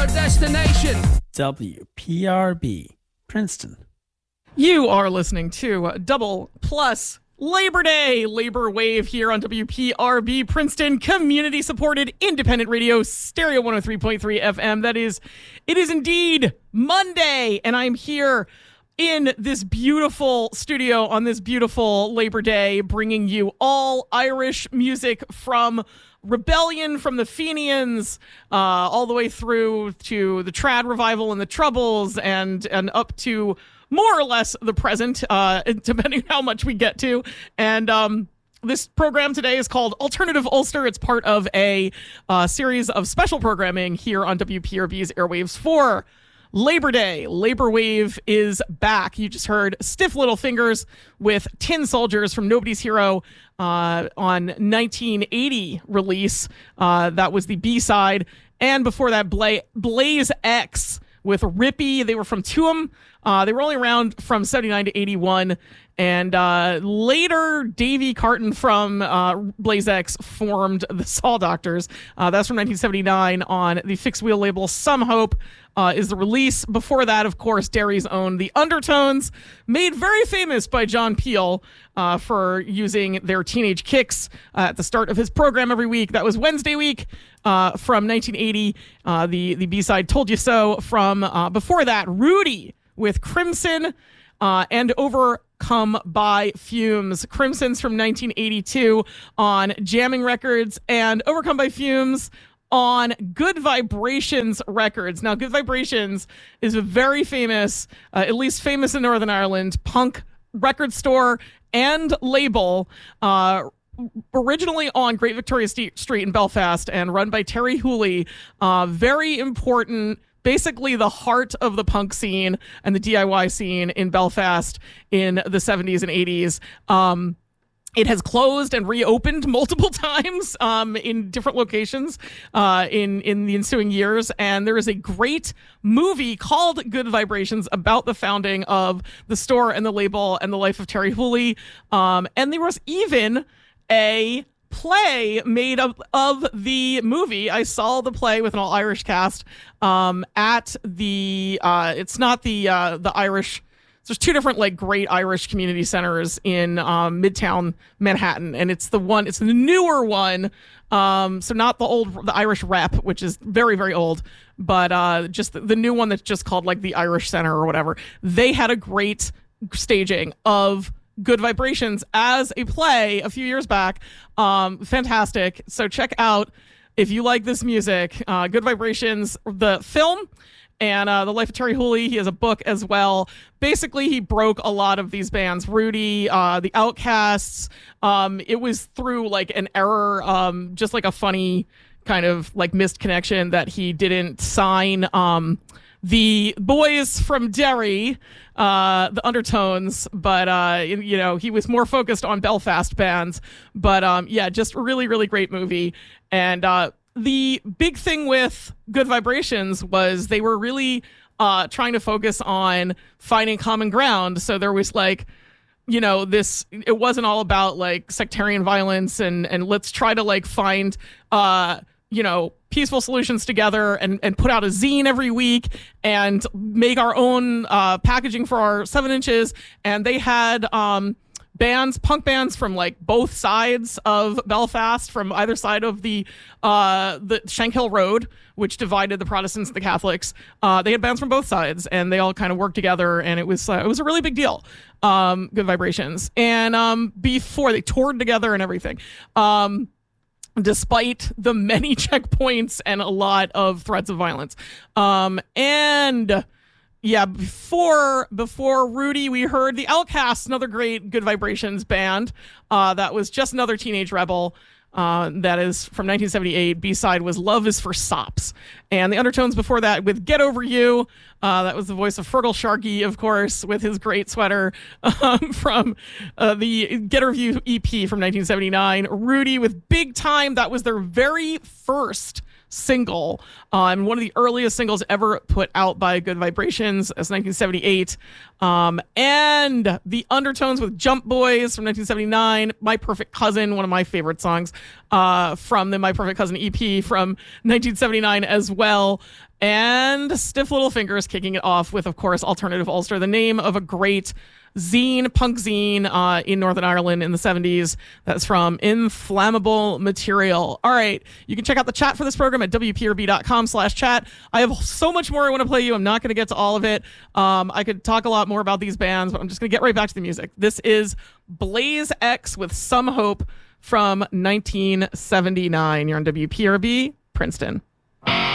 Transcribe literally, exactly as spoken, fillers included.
your destination. W P R B, Princeton. You are listening to Double Plus Labor Day, Labor Wave here on W P R B Princeton, community-supported independent radio, stereo one oh three point three F M. That is, it is indeed Monday, and I'm here in this beautiful studio on this beautiful Labor Day, bringing you all Irish music from Rebellion, from the Fenians, uh, all the way through to the Trad Revival and the Troubles, and and up to more or less the present, uh, depending on how much we get to. And um, this program today is called Alternative Ulster. It's part of a uh, series of special programming here on W P R B's airwaves for Labor Day. Labor Wave is back. You just heard Stiff Little Fingers with Tin Soldiers from Nobody's Hero uh, on nineteen eighty release. Uh, that was the B-side. And before that, Bla- Blaze X with Rippy. They were from Tuam. Uh, they were only around from seventy-nine to eighty-one. And uh, later, Davy Carton from uh, Blaze X formed the Saw Doctors. Uh, that's from nineteen seventy-nine on the Fixed Wheel label. Some Hope uh, is the release. Before that, of course, Derry's own The Undertones, made very famous by John Peel uh, for using their Teenage Kicks uh, at the start of his program every week. That was Wednesday week uh, from nineteen eighty. Uh, the, the B-side Told You So from, uh, before that, Rudy with Crimson uh, and Overcome by Fumes. Crimson's from nineteen eighty-two on Jamming Records, and Overcome by Fumes on Good Vibrations Records. Now, Good Vibrations is a very famous, uh, at least famous in Northern Ireland, punk record store and label, uh, originally on Great Victoria St- Street in Belfast and run by Terry Hooley. Uh, very important, basically the heart of the punk scene and the D I Y scene in Belfast in the seventies and eighties. Um, it has closed and reopened multiple times um, in different locations uh, in, in the ensuing years. And there is a great movie called Good Vibrations about the founding of the store and the label and the life of Terry Hooley. Um, and there was even a play made of, of the movie. I saw the play with an all Irish cast um, at the, uh, it's not the, uh, the Irish, there's two different like great Irish community centers in um, Midtown Manhattan. And it's the one, it's the newer one. Um, so not the old, the Irish Rep, which is very, very old, but uh, just the, the new one that's just called like the Irish Center or whatever. They had a great staging of Good Vibrations as a play a few years back. Um, fantastic. So check out, if you like this music, uh, Good Vibrations, the film, and uh, The Life of Terry Hooley. He has a book as well. Basically, he broke a lot of these bands. Rudy, uh, The Outcasts. Um, it was through like an error, um, just like a funny kind of like missed connection that he didn't sign um, the boys from Derry, uh, the Undertones, but, uh, you know, he was more focused on Belfast bands. But, um, yeah, just a really, really great movie. And uh, the big thing with Good Vibrations was they were really uh, trying to focus on finding common ground. So there was like, you know, this, it wasn't all about like sectarian violence and, and let's try to like find, uh, you know, peaceful solutions together and, and put out a zine every week and make our own uh, packaging for our seven inches. And they had um, bands, punk bands from like both sides of Belfast, from either side of the uh, the Shankill Road, which divided the Protestants and the Catholics. Uh, they had bands from both sides, and they all kind of worked together, and it was uh, it was a really big deal. Um, Good Vibrations, and um, before they toured together and everything. Um, despite the many checkpoints and a lot of threats of violence. Um, and yeah, before before Rudy, we heard The Outcasts, another great Good Vibrations band. Uh, that was Just Another Teenage Rebel. Uh, that is from nineteen seventy-eight. B-side was Love is for Sops. And the Undertones before that with Get Over You. Uh, that was the voice of Fergal Sharkey, of course, with his great sweater um, from uh, the Get Over You E P from nineteen seventy-nine. Rudy with Big Time. That was their very first single, um, one of the earliest singles ever put out by Good Vibrations, as nineteen seventy-eight. Um, and the Undertones with Jump Boys from nineteen seventy-nine. My Perfect Cousin, one of my favorite songs uh, from the My Perfect Cousin E P from nineteen seventy-nine as well. And Stiff Little Fingers kicking it off with, of course, Alternative Ulster, the name of a great zine, punk zine uh, in Northern Ireland in the seventies. That's from Inflammable Material. All right. You can check out the chat for this program at W P R B dot com slash chat. I have so much more I want to play you. I'm not going to get to all of it. Um, I could talk a lot more about these bands, but I'm just going to get right back to the music. This is Blaze X with Some Hope from nineteen seventy-nine. You're on W P R B, Princeton.